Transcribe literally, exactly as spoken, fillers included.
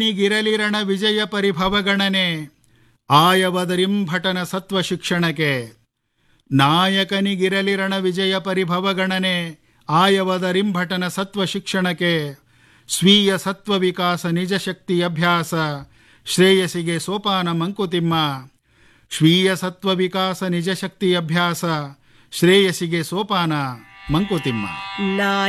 ಗಿರಲಿರಣ ವಿಜಯ ಪರಿಭವಗಣನೆ ಆಯವದರಿಂಭಟನ ಸತ್ವ ಶಿಕ್ಷಣಕ್ಕೆ. ನಾಯಕನಿಗಿರಲಿರಣ ವಿಜಯ ಪರಿಭವಗಣನೆ ಆಯವದರಿಂಭಟನ ಸತ್ವ ಶಿಕ್ಷಣಕ್ಕೆ. ಸ್ವೀಯ ಸತ್ವ ವಿಕಾಸ ನಿಜ ಶಕ್ತಿ ಅಭ್ಯಾಸ ಶ್ರೇಯಸಿಗೆ ಸೋಪಾನ ಮಂಕುತಿಮ್ಮ. ಸ್ವೀಯ ಸತ್ವ ವಿಕಾಸ ನಿಜ ಶಕ್ತಿ ಅಭ್ಯಾಸ ಶ್ರೇಯಸಿಗೆ ಸೋಪಾನ ಮಂಕುತಿಮ್ಮ.